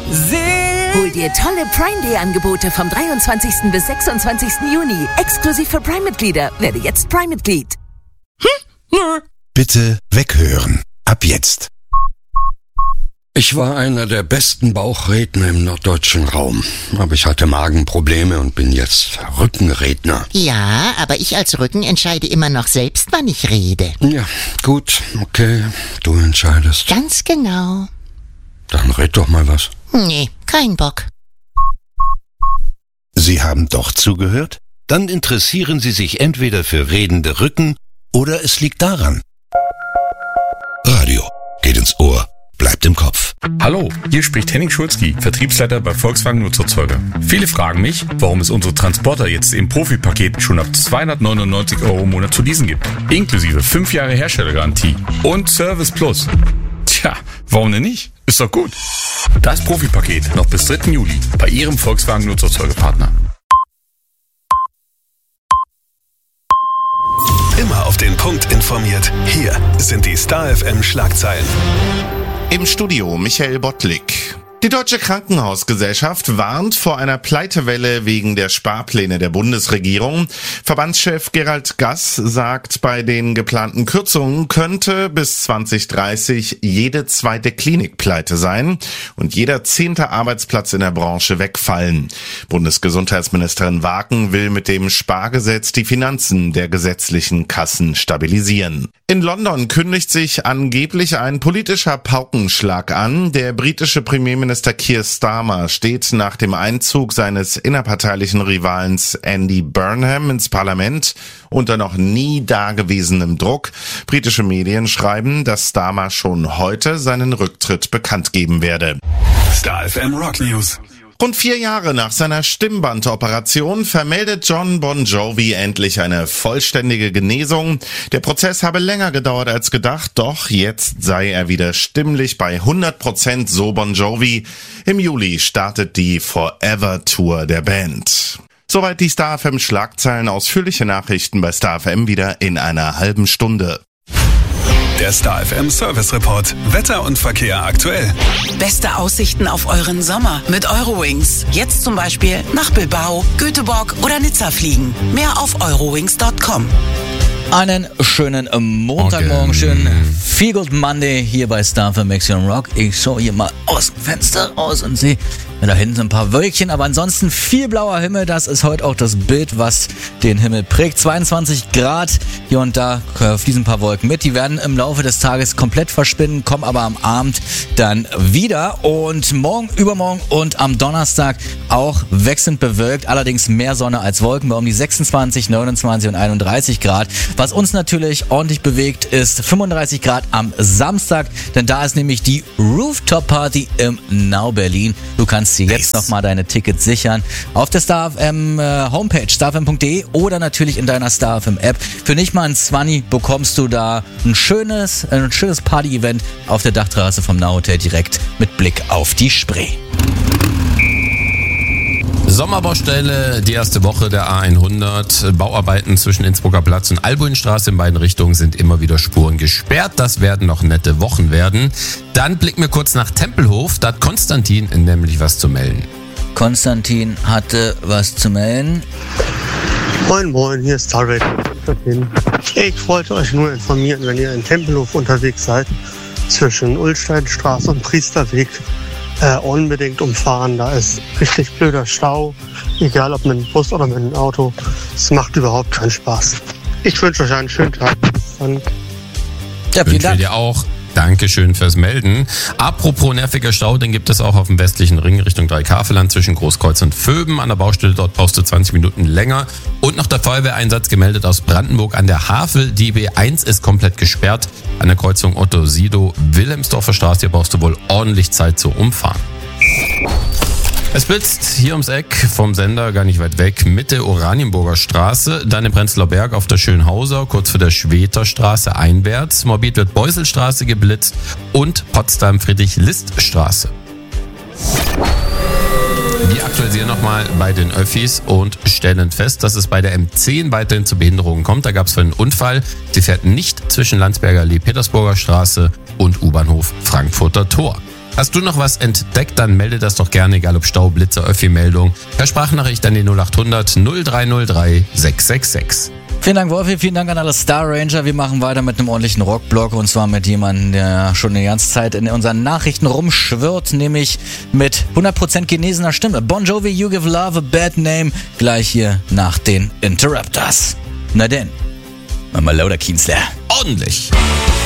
Hol dir tolle Prime Day Angebote vom 23. bis 26. Juni. Exklusiv für Prime-Mitglieder. Werde jetzt Prime-Mitglied. Bitte weghören. Ab jetzt. Ich war einer der besten Bauchredner im norddeutschen Raum. Aber ich hatte Magenprobleme und bin jetzt Rückenredner. Ja, aber ich als Rücken entscheide immer noch selbst, wann ich rede. Ja, gut, okay. Du entscheidest. Ganz genau. Dann red doch mal was. Nee, kein Bock. Sie haben doch zugehört? Dann interessieren Sie sich entweder für redende Rücken oder es liegt daran. Radio geht ins Ohr, bleibt im Kopf. Hallo, hier spricht Henning Schulzki, Vertriebsleiter bei Volkswagen Nutzerzeuger. Viele fragen mich, warum es unsere Transporter jetzt im Profi-Paket schon ab 299 € im Monat zu leasen gibt. Inklusive 5 Jahre Herstellergarantie und Service Plus. Tja, warum denn nicht? Ist doch gut. Das Profi-Paket noch bis 3. Juli bei Ihrem Volkswagen Nutzerzeugerpartner. Immer auf den Punkt informiert. Hier sind die Star FM Schlagzeilen. Im Studio Michael Bottlik. Die Deutsche Krankenhausgesellschaft warnt vor einer Pleitewelle wegen der Sparpläne der Bundesregierung. Verbandschef Gerald Gass sagt, bei den geplanten Kürzungen könnte bis 2030 jede zweite Klinik pleite sein und jeder 10. Arbeitsplatz in der Branche wegfallen. Bundesgesundheitsministerin Waken will mit dem Spargesetz die Finanzen der gesetzlichen Kassen stabilisieren. In London kündigt sich angeblich ein politischer Paukenschlag an. Der britische Premierminister Keir Starmer steht nach dem Einzug seines innerparteilichen Rivalens Andy Burnham ins Parlament unter noch nie dagewesenem Druck. Britische Medien schreiben, dass Starmer schon heute seinen Rücktritt bekannt geben werde. Star FM Rock News. Rund 4 Jahre nach seiner Stimmbandoperation vermeldet Jon Bon Jovi endlich eine vollständige Genesung. Der Prozess habe länger gedauert als gedacht, doch jetzt sei er wieder stimmlich bei 100%, so Bon Jovi. Im Juli startet die Forever Tour der Band. Soweit die Star FM Schlagzeilen. Ausführliche Nachrichten bei Star FM wieder in einer halben Stunde. Der Star FM Service Report. Wetter und Verkehr aktuell. Beste Aussichten auf euren Sommer mit Eurowings. Jetzt zum Beispiel nach Bilbao, Göteborg oder Nizza fliegen. Mehr auf eurowings.com. Einen schönen Montagmorgen, schönen Feel Good Monday hier bei Star FM Maximum Rock. Ich schaue hier mal aus dem Fenster raus und sehe da hinten ein paar Wölkchen, aber ansonsten viel blauer Himmel. Das ist heute auch das Bild, was den Himmel prägt. 22 Grad hier und da fließen ein paar Wolken mit. Die werden im Laufe des Tages komplett verschwinden, kommen aber am Abend dann wieder. Und morgen, übermorgen und am Donnerstag auch wechselnd bewölkt. Allerdings mehr Sonne als Wolken bei um die 26, 29 und 31 Grad. Was uns natürlich ordentlich bewegt, ist 35 Grad am Samstag, denn da ist nämlich die Rooftop Party im Now Berlin. Du kannst dir jetzt nochmal deine Tickets sichern auf der Star FM Homepage, starfm.de oder natürlich in deiner Star FM App. Für nicht mal ein 20 bekommst du da ein schönes Party-Event auf der Dachterrasse vom Now Hotel direkt mit Blick auf die Spree. Sommerbaustelle, die erste Woche der A100. Bauarbeiten zwischen Innsbrucker Platz und Albuinstraße in beiden Richtungen sind immer wieder Spuren gesperrt. Das werden noch nette Wochen werden. Dann blicken wir kurz nach Tempelhof. Da hat Konstantin nämlich was zu melden. Konstantin hatte was zu melden. Moin Moin, hier ist Tarek. Ich wollte euch nur informieren, wenn ihr in Tempelhof unterwegs seid, zwischen Ullsteinstraße und Priesterweg, unbedingt umfahren. Da ist richtig blöder Stau, egal ob mit dem Bus oder mit dem Auto. Es macht überhaupt keinen Spaß. Ich wünsche euch einen schönen Tag. Dann ja, vielen Dank. Dir auch. Dankeschön fürs Melden. Apropos nerviger Stau, den gibt es auch auf dem westlichen Ring Richtung Dreikafeland zwischen Großkreuz und Vöben. An der Baustelle dort brauchst du 20 Minuten länger. Und noch der Feuerwehreinsatz gemeldet aus Brandenburg an der Havel. Die B1 ist komplett gesperrt. An der Kreuzung Otto-Sido-Wilhelmsdorfer Straße. Hier brauchst du wohl ordentlich Zeit zu umfahren. Es blitzt hier ums Eck vom Sender, gar nicht weit weg, Mitte Oranienburger Straße, dann im Prenzlauer Berg auf der Schönhauser, kurz vor der Schweter Straße einwärts. Morbid wird Beuselstraße geblitzt und Potsdam Friedrich-List-Straße. Wir aktualisieren nochmal bei den Öffis und stellen fest, dass es bei der M10 weiterhin zu Behinderungen kommt. Da gab es einen Unfall. Sie fährt nicht zwischen Landsberger Allee, Petersburger Straße und U-Bahnhof Frankfurter Tor. Hast du noch was entdeckt, dann melde das doch gerne, egal ob Stau, Blitzer, Öffi-Meldung. Per Sprachnachricht an die 0800 0303 666. Vielen Dank, Wolfi. Vielen Dank an alle Star Ranger. Wir machen weiter mit einem ordentlichen Rockblock und zwar mit jemandem, der schon die ganze Zeit in unseren Nachrichten rumschwirrt, nämlich mit 100% genesener Stimme. Bon Jovi, You Give Love a Bad Name, gleich hier nach den Interrupters. Na denn, mal lauter Kienzler. Ordentlich.